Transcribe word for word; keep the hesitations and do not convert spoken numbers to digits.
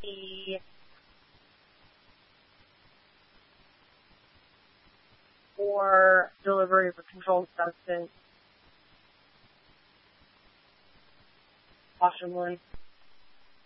fee or delivery of a controlled substance, possibly.